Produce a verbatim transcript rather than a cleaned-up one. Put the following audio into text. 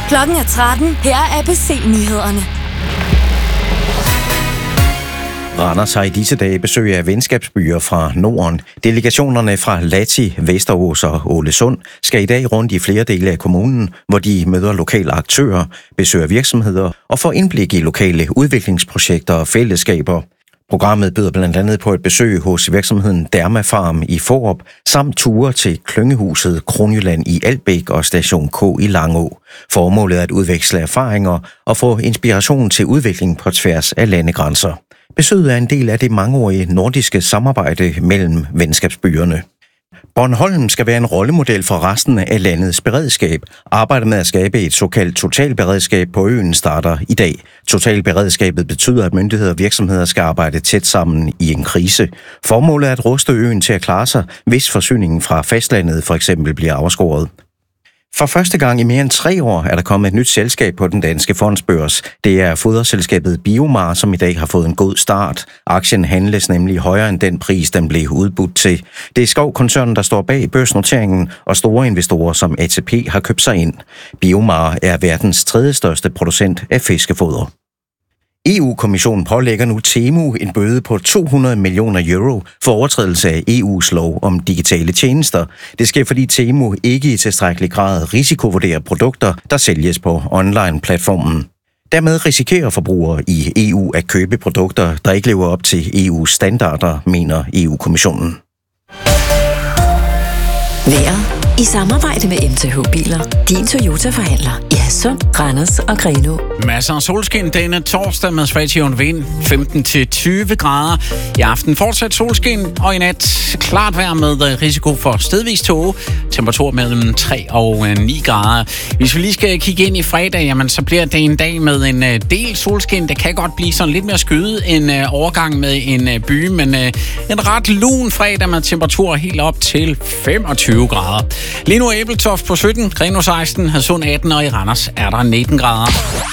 Klokken er tretten. Her er A B C-nyhederne. Randers har i disse dage besøg af venskabsbyer fra Norden. Delegationerne fra Lati, Västerås og Ålesund skal i dag rundt i flere dele af kommunen, hvor de møder lokale aktører, besøger virksomheder og får indblik i lokale udviklingsprojekter og fællesskaber. Programmet byder blandt andet på et besøg hos virksomheden Dermafarm i Fårup, samt ture til klyngehuset Kronjylland i Albæk og Station K i Langå. Formålet er at udveksle erfaringer og få inspiration til udvikling på tværs af landegrænser. Besøget er en del af det mangeårige nordiske samarbejde mellem venskabsbyerne. Bornholm skal være en rollemodel for resten af landets beredskab. Arbejdet med at skabe et såkaldt totalberedskab på øen starter i dag. Totalberedskabet betyder, at myndigheder og virksomheder skal arbejde tæt sammen i en krise. Formålet er at ruste øen til at klare sig, hvis forsyningen fra fastlandet for eksempel bliver afskåret. For første gang i mere end tre år er der kommet et nyt selskab på den danske fondsbørs. Det er foderselskabet BioMar, som i dag har fået en god start. Aktien handles nemlig højere end den pris, den blev udbudt til. Det er Skov-koncernen, der står bag børsnoteringen, og store investorer som A T P har købt sig ind. BioMar er verdens tredje største producent af fiskefoder. E U-kommissionen pålægger nu Temu en bøde på to hundrede millioner euro for overtrædelse af E U's lov om digitale tjenester. Det sker, fordi Temu ikke i tilstrækkelig grad risikovurderer produkter, der sælges på online-platformen. Dermed risikerer forbrugere i E U at købe produkter, der ikke lever op til E U's standarder, mener E U-kommissionen. Vejret i samarbejde med M T H Biler. Din Toyota-forhandler i Hadsund, Randers og Grenaa. Masser af solskin denne torsdag med svag vind, femten til tyve grader. I aften fortsat solskin, og i nat klart vejr med risiko for stedvis tåge. Temperatur mellem tre og ni grader. Hvis vi lige skal kigge ind i fredag, jamen, så bliver det en dag med en del solskin. Det kan godt blive sådan lidt mere skyde en overgang med en by, men en ret lun fredag med temperatur helt op til femogtyve grader. Lige nu er Ebeltoft på sytten, Grenaa seksten, Hadsund atten og i Randers er der nitten grader.